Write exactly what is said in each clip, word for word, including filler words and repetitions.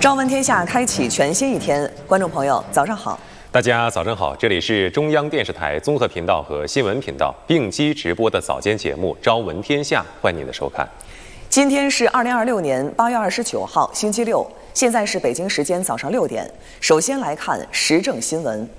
朝闻天下开启全新一天，观众朋友早上好。 大家早上好，这里是中央电视台综合频道和新闻频道并机直播的早间节目《朝闻天下》，欢迎您的收看。 今天是二零二六年八月二十九号，星期六，现在是北京时间早上六点。首先来看时政新闻。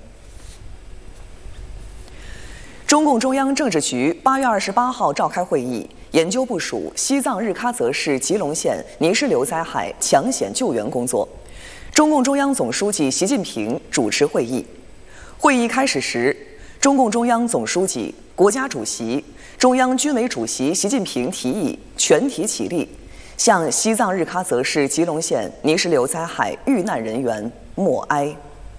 中共中央政治局八月二十八号召开会议，研究部署西藏日喀则市吉隆县泥石流灾害抢险救援工作。中共中央总书记习近平主持会议。会议开始时，中共中央总书记、国家主席、中央军委主席习近平提议全体起立，向西藏日喀则市吉隆县泥石流灾害遇难人员默哀。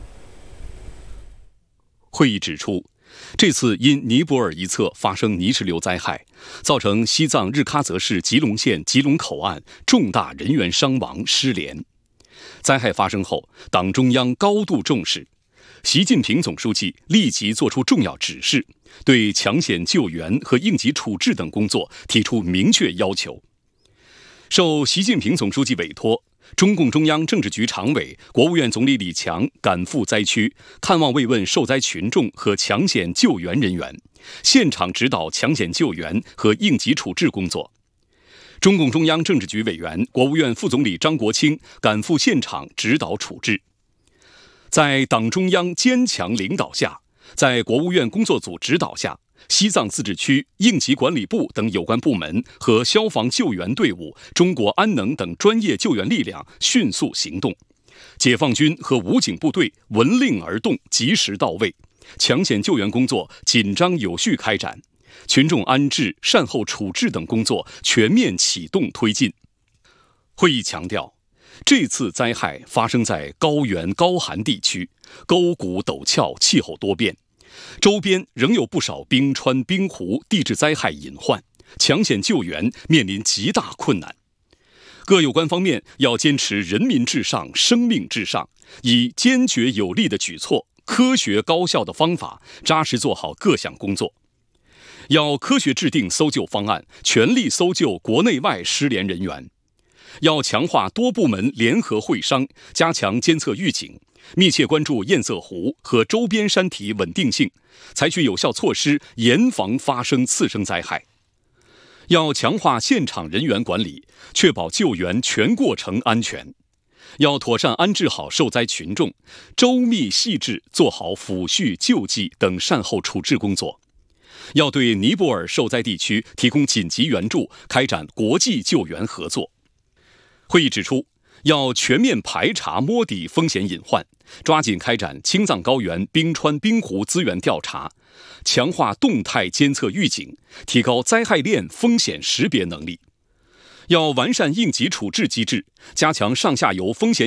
会议指出，这次因尼泊尔一侧发生泥石流灾害，造成西藏日喀则市吉隆县吉隆口岸重大人员伤亡失联。灾害发生后，党中央高度重视，习近平总书记立即作出重要指示，对抢险救援和应急处置等工作提出明确要求。受习近平总书记委托，中共中央政治局常委、国务院总理李强赶赴灾区，看望慰问受灾群众和抢险救援人员，现场指导抢险救援和应急处置工作。中共中央政治局委员、国务院副总理张国清赶赴现场指导处置。在党中央坚强领导下，在国务院工作组指导下，西藏自治区应急管理部等有关部门和消防救援队伍、中国安能等专业救援力量迅速行动，解放军和武警部队闻令而动，及时到位，抢险救援工作紧张有序开展，群众安置、善后处置等工作全面启动推进。会议强调，这次灾害发生在高原高寒地区，沟谷陡峭，气候多变，周边仍有不少冰川、冰湖、地质灾害隐患，抢险救援面临极大困难。各有关方面要坚持人民至上、生命至上，以坚决有力的举措、科学高效的方法，扎实做好各项工作。要科学制定搜救方案，全力搜救国内外失联人员。要强化多部门联合会商，加强监测预警，密切关注堰塞湖和周边山体稳定性，采取有效措施，严防发生次生灾害。要强化现场人员管理，确保救援全过程安全。要妥善安置好受灾群众，周密细致做好抚恤、救济等善后处置工作。要对尼泊尔受灾地区提供紧急援助，开展国际救援合作。会议指出，要全面排查摸底风险隐患，抓紧开展青藏高原冰川冰湖资源调查，强化动态监测预警，提高灾害链风险识别能力。要完善应急处置机制，加强上下游风险